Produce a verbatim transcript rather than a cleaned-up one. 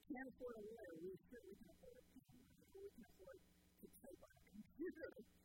can't afford a lawyer, we certainly can afford a camera. We can afford to type on a computer.